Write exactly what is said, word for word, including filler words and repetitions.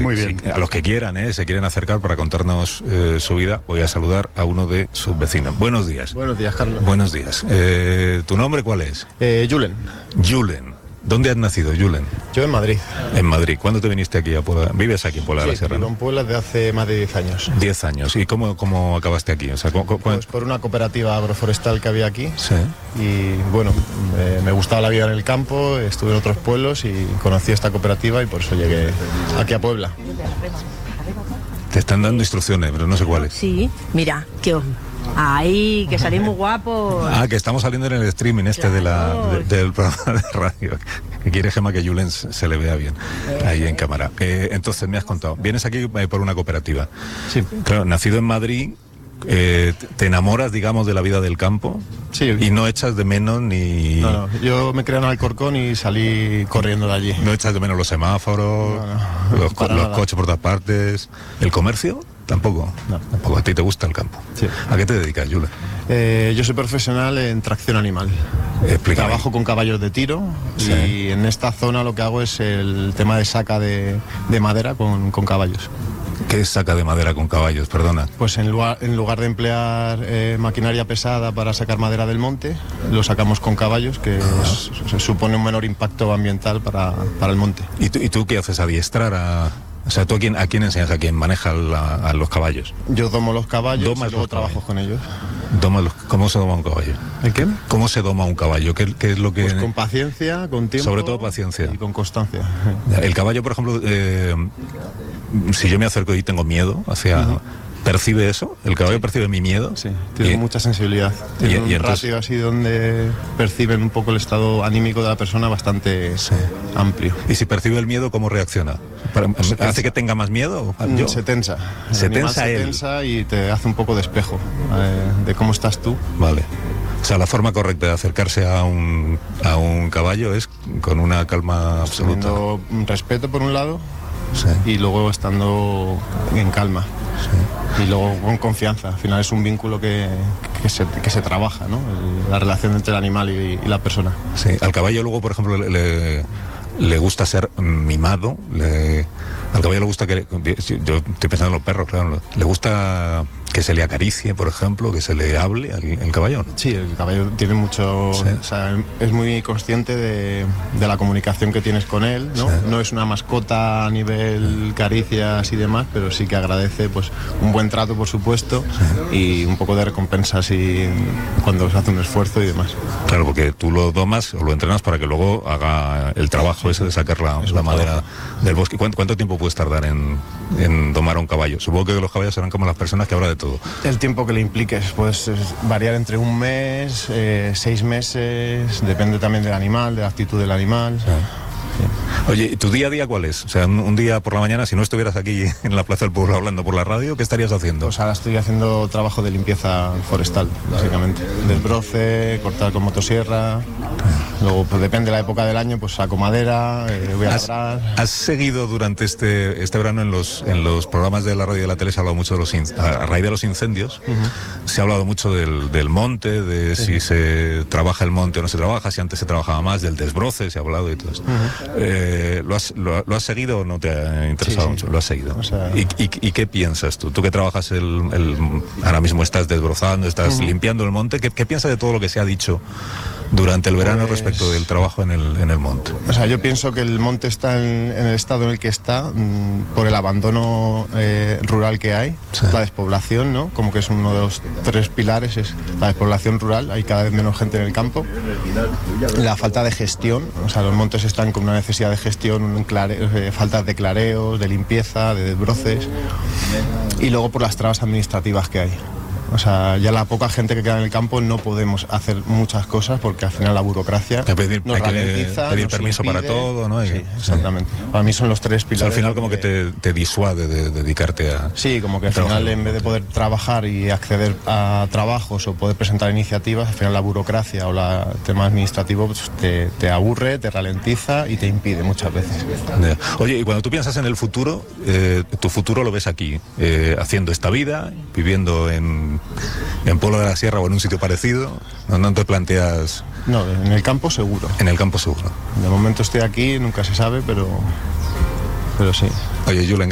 Muy bien. Si, a los que quieran, ¿eh? se quieren acercar para contarnos eh, su vida, voy a saludar a uno de sus vecinos. Buenos días. Buenos días, Carlos. Buenos días. Eh, ¿Tu nombre cuál es? Eh, Julen. Julen. ¿Dónde has nacido, Julen? Yo en Madrid. En Madrid. ¿Cuándo te viniste aquí a Puebla? ¿Vives aquí en Puebla de la Sí, Sierra? vivo en Puebla desde hace más de diez años. Diez años. ¿Y cómo, cómo acabaste aquí? O sea, ¿cómo, cómo... Pues por una cooperativa agroforestal que había aquí. Sí. Y bueno, me, me gustaba la vida en el campo, estuve en otros pueblos y conocí esta cooperativa y por eso llegué aquí a Puebla. Te están dando instrucciones, pero no sé cuáles. Sí, mira, que os... Ahí, que salís muy guapos. Ah, que estamos saliendo en el streaming este Claro. de la, de- del programa de radio. Que quiere Gemma que Julen se se le vea bien ahí en cámara. Eh, entonces, me has contado, vienes aquí eh, por una cooperativa. Sí. Claro, nacido en Madrid, eh, te enamoras, digamos, de la vida del campo. Sí. Y no echas de menos ni... No, no, yo me creé en Alcorcón y salí corriendo de allí. no echas de menos los semáforos, No, no, los, co- para los nada. coches por todas partes. ¿El comercio? Tampoco. No. Tampoco. A ti te gusta el campo. Sí. ¿A qué te dedicas, Julen? Eh, yo soy profesional en tracción animal. Explícame. Trabajo con caballos de tiro Sí. y en esta zona lo que hago es el tema de saca de, de madera con, con caballos. ¿Qué es saca de madera con caballos? Perdona. Pues en lugar, en lugar de emplear eh, maquinaria pesada para sacar madera del monte, lo sacamos con caballos, que es- se supone un menor impacto ambiental para, para el monte. ¿Y tú, ¿Y tú qué haces? ¿Adiestrar a...? O sea, ¿tú a quién, a quién enseñas? ¿A quién maneja la- a los caballos? Yo domo los caballos Domas y luego los trabajo caballos. con ellos. Doma los- ¿Cómo se doma un caballo? ¿El qué? ¿Cómo se doma un caballo? ¿Qué, qué es lo que...? Pues con paciencia, con tiempo. Sobre todo paciencia. Y con constancia. El caballo, por ejemplo, eh, si yo me acerco y tengo miedo hacia... ¿Percibe eso? ¿El caballo percibe mi miedo? Sí, tiene Y- mucha sensibilidad. Tiene y- un y entonces- ratio así donde perciben un poco el estado anímico de la persona bastante amplio. ¿Y si percibe el miedo, cómo reacciona? Para- Se tensa. ¿Hace que tenga más miedo? Yo- Se tensa. El Se animal tensa se él. tensa y te hace un poco de espejo eh, de cómo estás tú. Vale. O sea, la forma correcta de acercarse a un, a un caballo es con una calma absoluta. Teniendo un respeto por un lado Sí. y luego estando en calma. Y luego con confianza. Al final es un vínculo que, que, se, que se trabaja, ¿no? El- la relación entre el animal y, y la persona. Sí, al caballo luego, por ejemplo, le, le- le gusta ser mimado. Le, al caballo le gusta que... Yo estoy pensando en los perros, claro. Le gusta que se le acaricie, por ejemplo, que se le hable al el caballo, ¿no? Sí, el caballo tiene mucho... Sí. O sea, es muy consciente de, de la comunicación que tienes con él, ¿no? Sí. No es una mascota a nivel caricias y demás, pero sí que agradece pues un buen trato, por supuesto, y un poco de recompensa así cuando se hace un esfuerzo y demás. Claro, porque tú lo domas o lo entrenas para que luego haga el trabajo ese de sacar la, la madera del bosque. ¿Cuánto, cuánto tiempo puedes tardar en, en domar a un caballo? Supongo que los caballos serán como las personas que habrá de todo. El tiempo que le impliques puedes eh, variar entre un mes, eh, seis meses, depende también del animal, de la actitud del animal. Oye, ¿y tu día a día cuál es? O sea, un, un día por la mañana, si no estuvieras aquí en la Plaza del Pueblo hablando por la radio, ¿qué estarías haciendo? Pues ahora estoy haciendo trabajo de limpieza forestal, básicamente. Desbroce, cortar con motosierra. Luego, pues depende de la época del año, pues saco madera, eh, voy a ¿Has, labrar. has seguido durante este, este verano en los, en los programas de la radio y de la tele? Se ha hablado mucho de los in- a raíz de los incendios. Se ha hablado mucho del, del monte, de si se trabaja el monte o no se trabaja, si antes se trabajaba más, del desbroce, se ha hablado y todo esto. Eh, ¿lo, has, lo, lo has seguido o no te ha interesado Sí, sí. mucho? Lo has seguido. O sea- ¿Y, y, y qué piensas tú? Tú que trabajas el, el- ahora mismo estás desbrozando, estás limpiando el monte, ¿qué, qué piensas de todo lo que se ha dicho durante el verano Pues- respecto del trabajo en el, en el monte? O sea, yo pienso que el monte está en, en el estado en el que está mm, por el abandono eh, rural que hay, Sí. la despoblación, ¿no? Como que es uno de los tres pilares, es la despoblación rural, hay cada vez menos gente en el campo, la falta de gestión, o sea, los montes están con una necesidad de gestión, un clare- eh, falta de clareos, de limpieza, de desbroces, y luego por las trabas administrativas que hay. O sea, ya la poca gente que queda en el campo no podemos hacer muchas cosas porque al final la burocracia Hay que pedir- nos hay que ralentiza, pedir nos permiso para impide. todo, ¿no? Hay Sí, que- exactamente. Para mí son los tres O pilares. sea, al final como que donde- te, te disuade de, de dedicarte a... Sí, como que al trabajar final en el en vez de monte. poder trabajar y acceder a trabajos o poder presentar iniciativas, al final la burocracia o la- el tema administrativo pues, te, te aburre, te ralentiza y te impide muchas veces. Ya. Oye, y cuando tú piensas en el futuro, eh, tu futuro lo ves aquí, eh, haciendo esta vida, viviendo en, en Puebla de la Sierra o en un sitio parecido, no, no te planteas No, en el campo seguro. en el campo seguro. De momento estoy aquí, nunca se sabe, pero, pero sí. Oye, Julen,